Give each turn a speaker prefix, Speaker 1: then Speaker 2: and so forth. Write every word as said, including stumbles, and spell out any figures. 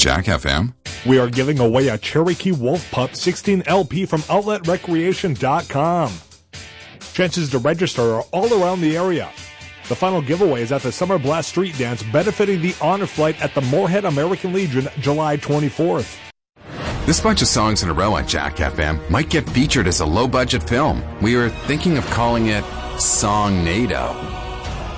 Speaker 1: Jack F M.
Speaker 2: We are giving away a Cherokee Wolf Pup sixteen L P from outlet recreation dot com. Chances to register are all around the area. The final giveaway is at the Summer Blast Street Dance benefiting the Honor Flight at the Moorhead American Legion July twenty-fourth.
Speaker 1: This bunch of songs in a row on Jack F M might get featured as a low-budget film. We were thinking of calling it Song-nado.